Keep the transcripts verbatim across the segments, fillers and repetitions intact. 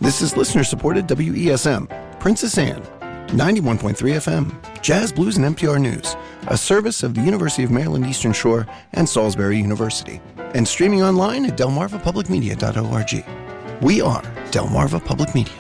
This is listener-supported W E S M, Princess Anne, ninety-one point three F M, Jazz, Blues, and N P R News, a service of the University of Maryland Eastern Shore and Salisbury University, and streaming online at delmarva public media dot org. We are Delmarva Public Media.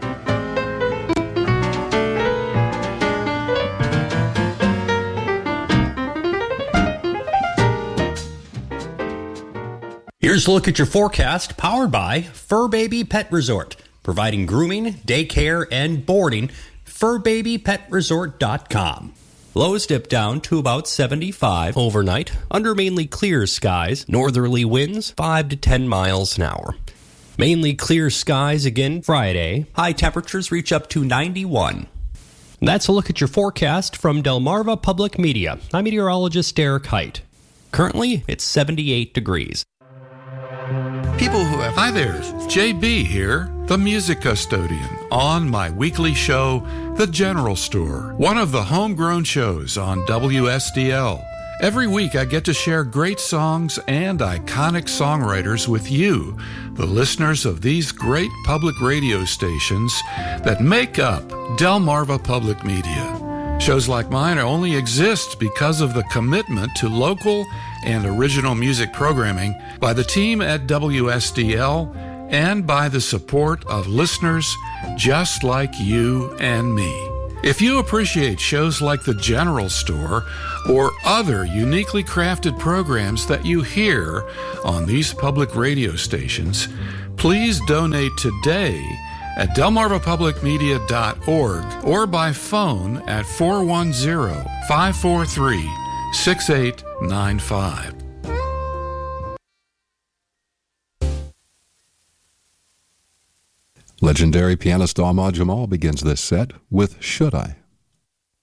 Here's a look at your forecast, powered by Fur Baby Pet Resort, providing grooming, daycare, and boarding. fur baby pet resort dot com. Lows dip down to about seventy-five overnight, under mainly clear skies, northerly winds five to ten miles an hour. Mainly clear skies again Friday, high temperatures reach up to ninety-one. That's a look at your forecast from Delmarva Public Media. I'm meteorologist Derek Height. Currently, it's seventy-eight degrees. People who have... Hi there, J B here, the music custodian, on my weekly show, The General Store, one of the homegrown shows on W S D L. Every week I get to share great songs and iconic songwriters with you, the listeners of these great public radio stations that make up Delmarva Public Media. Shows like mine only exist because of the commitment to local and original music programming by the team at W S D L and by the support of listeners just like you and me. If you appreciate shows like The General Store or other uniquely crafted programs that you hear on these public radio stations, please donate today at delmarva public media dot org or by phone at four one zero, five four three, six eight nine five. Legendary pianist Ahmad Jamal begins this set with Should I?